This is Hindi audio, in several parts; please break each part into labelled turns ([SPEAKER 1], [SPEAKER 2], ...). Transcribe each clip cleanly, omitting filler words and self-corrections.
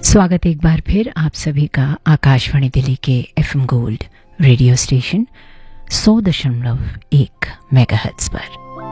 [SPEAKER 1] स्वागत एक बार फिर आप सभी का आकाशवाणी दिल्ली के FM gold radio station 100.1 megahertz पर।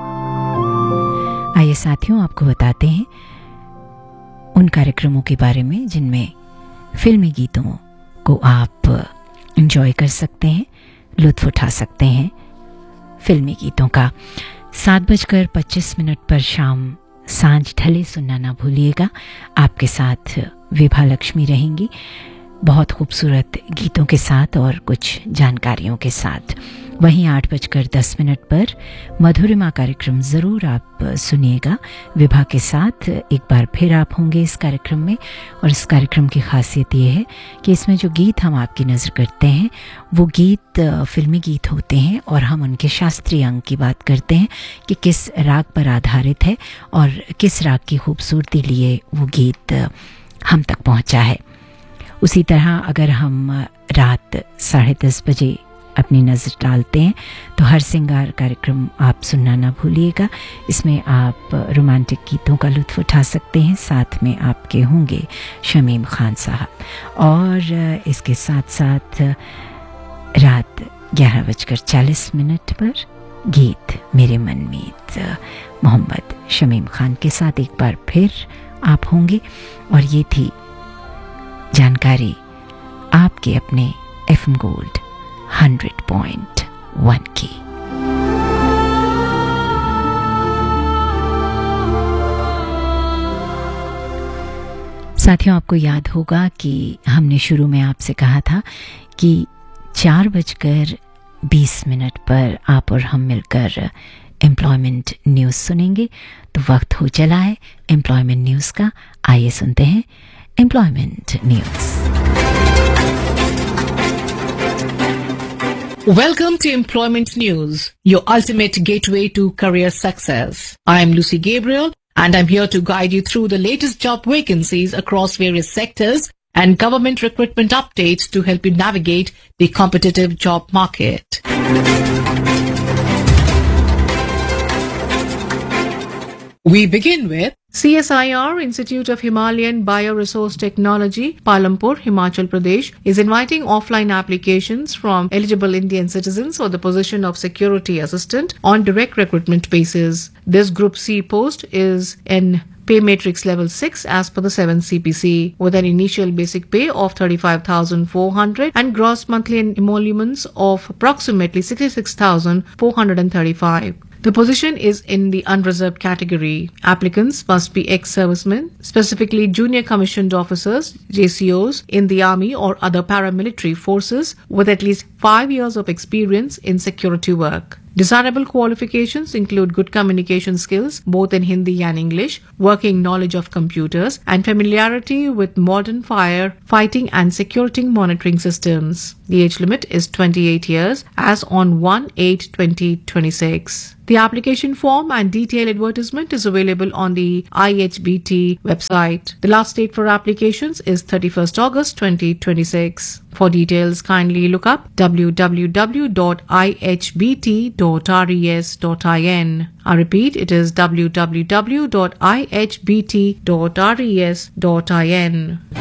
[SPEAKER 1] आइए साथियों, आपको बताते हैं उन कार्यक्रमों के बारे में जिनमें फिल्मी गीतों को आप एंजॉय कर सकते हैं, लुत्फ उठा सकते हैं फिल्मी गीतों का। 7:25 पर सांझ ढले सुनना ना भूलिएगा। आपके साथ विभा लक्ष्मी रहेंगी, बहुत खूबसूरत गीतों के साथ और कुछ जानकारियों के साथ। वहीं 8:10 पर मधुरिमा कार्यक्रम ज़रूर आप सुनिएगा विभा के साथ। एक बार फिर आप होंगे इस कार्यक्रम में, और इस कार्यक्रम की खासियत ये है कि इसमें जो गीत हम आपकी नज़र करते हैं वो गीत फिल्मी गीत होते हैं, और हम उनके शास्त्रीय अंग की बात करते हैं कि किस राग पर आधारित है और किस राग की खूबसूरती लिए वो गीत हम तक पहुंचा है। उसी तरह अगर हम रात 10:30 बजे अपनी नज़र डालते हैं तो हर सिंगार कार्यक्रम आप सुनना ना भूलिएगा। इसमें आप रोमांटिक गीतों का लुत्फ उठा सकते हैं, साथ में आपके होंगे शमीम खान साहब। और इसके साथ साथ रात 11:40 पर गीत मेरे मनमीत मोहम्मद शमीम खान के साथ एक बार फिर आप होंगे। और ये थी जानकारी आपके अपने एफएम गोल्ड 100.1 की। साथियों, आपको याद होगा कि हमने शुरू में आपसे कहा था कि 4:20 पर आप और हम मिलकर एम्प्लॉयमेंट न्यूज़ सुनेंगे। तो वक्त हो चला है एम्प्लॉयमेंट न्यूज़ का। आइए सुनते हैं employment news.
[SPEAKER 2] Welcome to Employment News, your ultimate gateway to career success. I am Lucy Gabriel, and I'm here to guide you through the latest job vacancies across various sectors and government recruitment updates to help you navigate the competitive job market. We begin with CSIR, Institute of Himalayan Bioresource Technology, Palampur, Himachal Pradesh, is inviting offline applications from eligible Indian citizens for the position of security assistant on direct recruitment basis. This Group C post is in Pay Matrix Level 6 as per the 7th CPC, with an initial basic pay of 35,400 and gross monthly emoluments of approximately 66,435. The position is in the unreserved category. Applicants must be ex-servicemen, specifically junior commissioned officers, JCOs, in the army or other paramilitary forces with at least 5 years of experience in security work. Desirable qualifications include good communication skills, both in Hindi and English, working knowledge of computers, and familiarity with modern fire, fighting and security monitoring systems. The age limit is 28 years as on 1/8/2026. The application form and detailed advertisement is available on the IHBT website. The last date for applications is 31st August 2026. For details, kindly look up www.ihbt.res.in. I repeat, it is www.ihbt.res.in.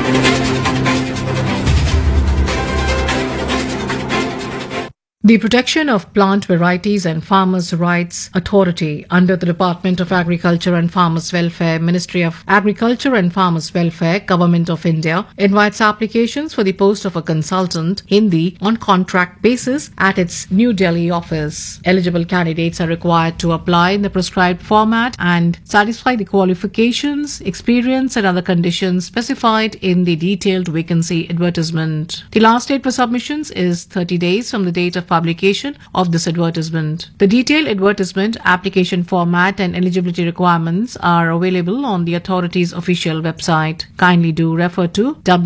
[SPEAKER 2] The Protection of Plant Varieties and Farmers' Rights Authority under the Department of Agriculture and Farmers' Welfare, Ministry of Agriculture and Farmers' Welfare, Government of India, invites applications for the post of a consultant Hindi on contract basis at its New Delhi office. Eligible candidates are required to apply in the prescribed format and satisfy the qualifications, experience and other conditions specified in the detailed vacancy advertisement. The last date for submissions is 30 days from the date of publication of this advertisement. The detailed advertisement, application format and eligibility requirements are available on the authority's official website. Kindly do refer to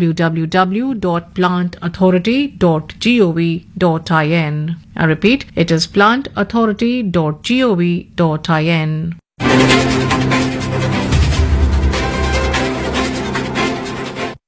[SPEAKER 2] www.plantauthority.gov.in. I repeat, it is plantauthority.gov.in.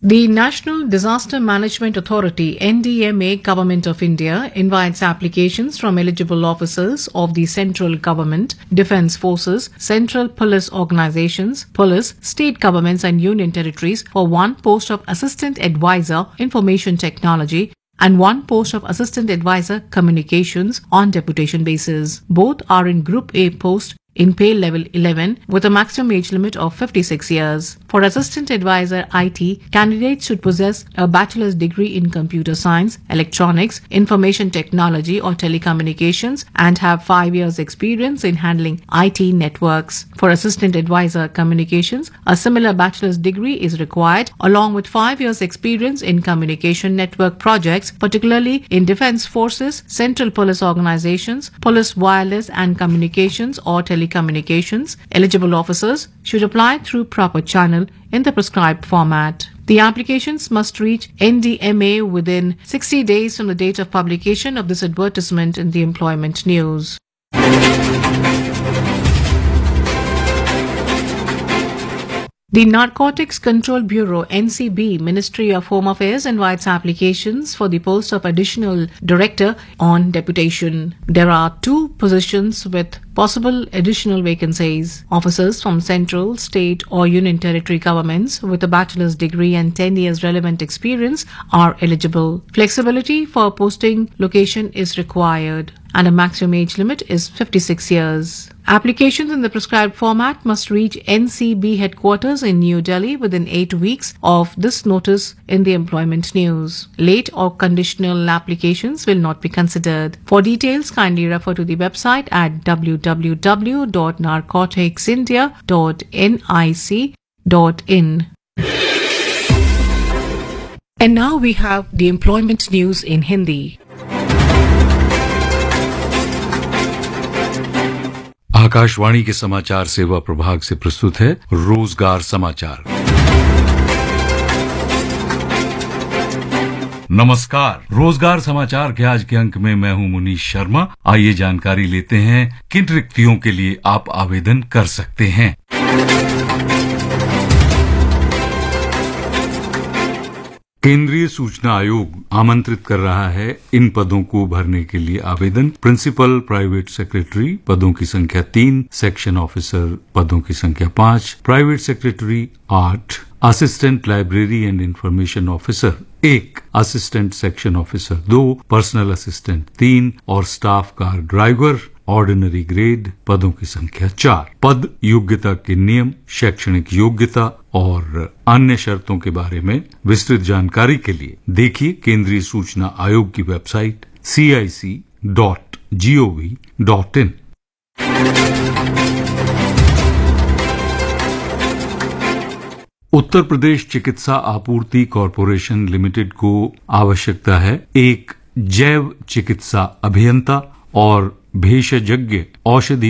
[SPEAKER 2] The National Disaster Management Authority (NDMA) Government of India invites applications from eligible officers of the central government, defence forces, central police organizations, police, state governments and union territories for one post of Assistant Advisor Information Technology and one post of Assistant Advisor Communications on deputation basis. Both are in Group A post in pay level 11 with a maximum age limit of 56 years. For Assistant Advisor IT, candidates should possess a bachelor's degree in computer science, electronics, information technology or telecommunications and have 5 years experience in handling IT networks. For Assistant Advisor Communications, a similar bachelor's degree is required along with 5 years experience in communication network projects, particularly in defense forces, central police organizations, police wireless and communications or telecommunications. Eligible officers should apply through proper channel in the prescribed format. The applications must reach NDMA within 60 days from the date of publication of this advertisement in the employment news. The Narcotics Control Bureau (NCB) Ministry of Home Affairs invites applications for the post of Additional Director on deputation. There are 2 positions with possible additional vacancies. Officers from central, state or union territory governments with a bachelor's degree and 10 years relevant experience are eligible. Flexibility for posting location is required and a maximum age limit is 56 years. Applications in the prescribed format must reach NCB headquarters in New Delhi within 8 weeks of this notice in the employment news. Late or conditional applications will not be considered. For details, kindly refer to the website at www.narcoticsindia.nic.in. And now we have the employment news in Hindi.
[SPEAKER 3] Akashvani के समाचार सेवा प्रभाग से प्रस्तुत है रोजगार समाचार। नमस्कार, रोजगार समाचार के आज के अंक में मैं हूं मुनीश शर्मा। आइए जानकारी लेते हैं किन रिक्तियों के लिए आप आवेदन कर सकते हैं। केंद्रीय सूचना आयोग आमंत्रित कर रहा है इन पदों को भरने के लिए आवेदन। प्रिंसिपल प्राइवेट सेक्रेटरी पदों की संख्या 3, सेक्शन ऑफिसर पदों की संख्या 5, private secretary 8, assistant library and information officer 1, assistant section officer 2, personal assistant 3 और staff car driver ordinary grade पदों की संख्या 4। पद, योग्यता के नियम, शैक्षणिक योग्यता और अन्य शर्तों के बारे में विस्तृत जानकारी के लिए देखिए केंद्रीय सूचना आयोग की वेबसाइट cic.gov.in। उत्तर प्रदेश चिकित्सा आपूर्ति कॉरपोरेशन लिमिटेड को आवश्यकता है एक जैव चिकित्सा अभियंता और भेषजज्ञ औषधि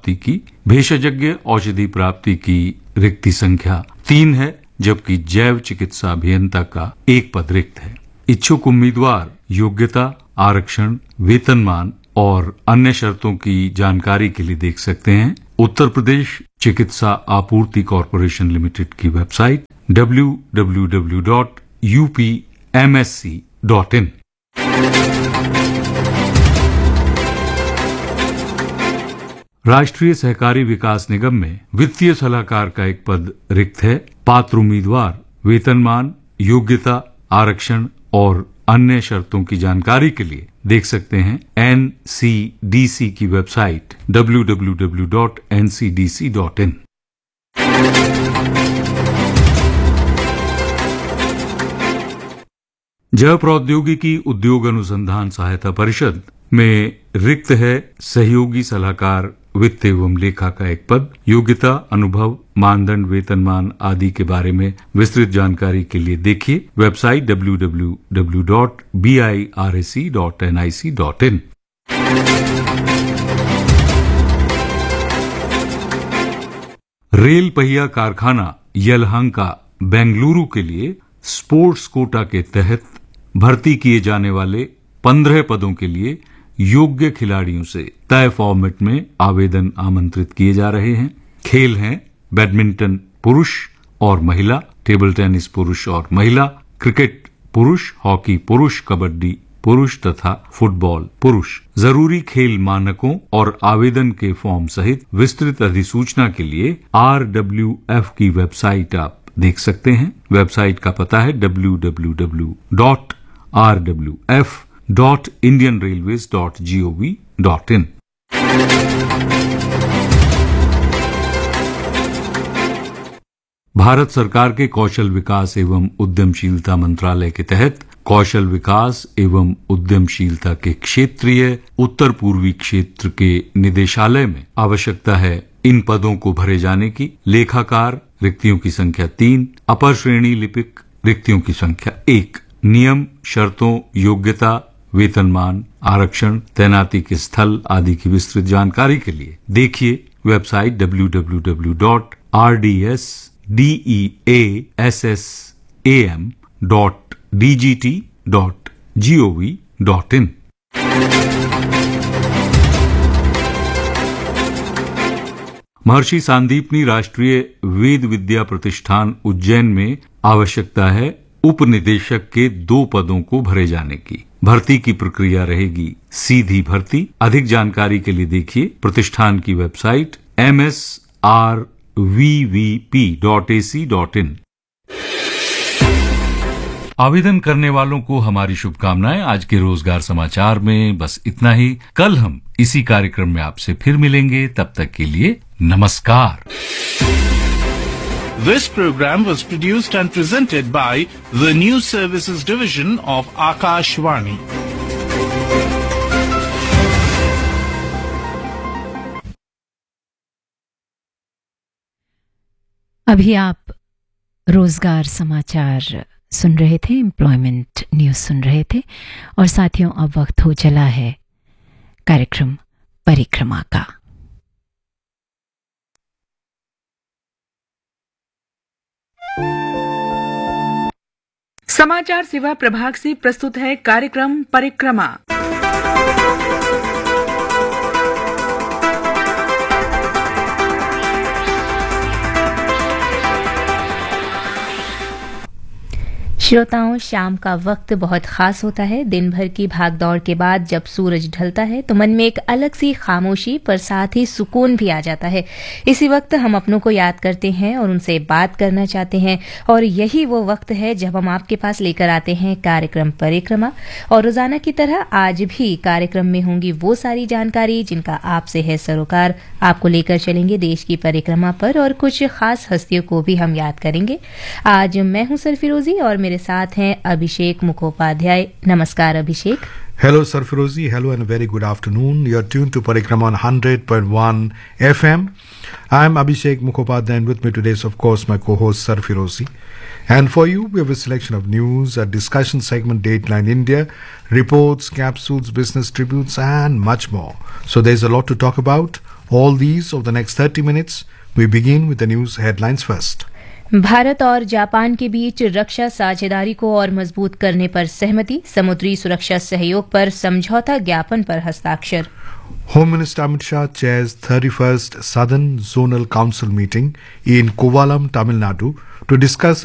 [SPEAKER 3] प्राप्ति की रिक्ति संख्या 3 है, जबकि जैव चिकित्सा अभियंता का 1 पद रिक्त है। इच्छुक उम्मीदवार योग्यता, आरक्षण, वेतनमान और अन्य शर्तों की जानकारी के लिए देख सकते हैं उत्तर प्रदेश चिकित्सा आपूर्ति कॉरपोरेशन लिमिटेड की वेबसाइट www.upmsc.in। राष्ट्रीय सहकारी विकास निगम में वित्तीय सलाहकार का 1 पद रिक्त है। पात्र उम्मीदवार वेतनमान, योग्यता, आरक्षण और अन्य शर्तों की जानकारी के लिए देख सकते हैं NCDC की वेबसाइट www.ncdc.in। जैव प्रौद्योगिकी उद्योग अनुसंधान सहायता परिषद में रिक्त है सहयोगी सलाहकार वित्त एवं लेखा का 1 पद। योग्यता, अनुभव, मानदंड, वेतनमान आदि के बारे में विस्तृत जानकारी के लिए देखिए वेबसाइट www.birac.nic.in। रेल पहिया कारखाना यलहंका बेंगलुरु के लिए स्पोर्ट्स कोटा के तहत भर्ती किए जाने वाले 15 पदों के लिए योग्य खिलाड़ियों से तय फॉर्मेट में आवेदन आमंत्रित किए जा रहे हैं। खेल हैं बैडमिंटन पुरुष, और महिला, टेबल टेनिस पुरुष और महिला, क्रिकेट पुरुष, हॉकी पुरुष, कबड्डी पुरुष तथा फुटबॉल पुरुष। जरूरी खेल मानकों और आवेदन के फॉर्म सहित विस्तृत अधिसूचना के लिए RWF की वेबसाइट आप देख सकते हैं। वेबसाइट का पता है www.rwf.indianrailways.gov.in। भारत सरकार के कौशल विकास एवं उद्यमशीलता मंत्रालय के तहत कौशल विकास एवं उद्यमशीलता के क्षेत्रीय उत्तर पूर्वी क्षेत्र के निदेशालय में आवश्यकता है इन पदों को भरे जाने की। लेखाकार रिक्तियों की संख्या 3, अपर श्रेणी लिपिक रिक्तियों की संख्या 1। नियम, शर्तों, योग्यता, वेतनमान, आरक्षण, तैनाती के स्थल आदि की विस्तृत जानकारी के लिए देखिए वेबसाइट www.rdsdeassam.dgt.gov.in। महर्षि सांदीपनी राष्ट्रीय वेद विद्या प्रतिष्ठान उज्जैन में आवश्यकता है उपनिदेशक के 2 पदों को भरे जाने की। भर्ती की प्रक्रिया रहेगी सीधी भर्ती। अधिक जानकारी के लिए देखिए प्रतिष्ठान की वेबसाइट msrvvp.ac.in। आवेदन करने वालों को हमारी शुभकामनाएं। आज के रोजगार समाचार में बस इतना ही। कल हम इसी कार्यक्रम में आपसे फिर मिलेंगे। तब तक के लिए नमस्कार।
[SPEAKER 4] This program was produced and presented by the News Services Division of Akashvani.
[SPEAKER 1] अभी आप रोजगार समाचार सुन रहे थे, एम्प्लॉयमेंट न्यूज सुन रहे थे। और साथियों, अब वक्त हो चला है कार्यक्रम परिक्रमा का।
[SPEAKER 5] समाचार सेवा प्रभाग से प्रस्तुत है कार्यक्रम परिक्रमा।
[SPEAKER 6] श्रोताओं, शाम का वक्त बहुत खास होता है। दिन भर की भागदौड़ के बाद जब सूरज ढलता है तो मन में एक अलग सी खामोशी पर साथ ही सुकून भी आ जाता है। इसी वक्त हम अपनों को याद करते हैं और उनसे बात करना चाहते हैं, और यही वो वक्त है जब हम आपके पास लेकर आते हैं कार्यक्रम परिक्रमा। और रोजाना की तरह आज भी कार्यक्रम में होंगी वो सारी जानकारी जिनका आपसे है सरोकार। आपको लेकर चलेंगे देश की परिक्रमा पर और कुछ खास हस्तियों को भी हम याद करेंगे। आज मैं हूं सरफिरोजी और मेरे साथ हैं अभिषेक मुखोपाध्याय। नमस्कार अभिषेक।
[SPEAKER 7] Hello Sarfirozi, hello and a very good afternoon. You're tuned to Parikrama on 100.1 FM. I'm Abhishek Mukhopadhyay and with me today is of course my co-host Sarfirozi. And for you we have a selection of news, a discussion segment Dateline India, reports, capsules, business tributes and much more. So there's a lot to talk about. All these over the next 30 minutes. We begin with the news headlines first.
[SPEAKER 6] Bharat और जापान के बीच रक्षा साझेदारी को और मजबूत करने पर सहमति। समुद्री सुरक्षा सहयोग पर समझौता ज्ञापन पर हस्ताक्षर।
[SPEAKER 7] Home Minister Amit Shah chairs 31st Southern Zonal Council meeting in Kovalam, Tamil Nadu to discuss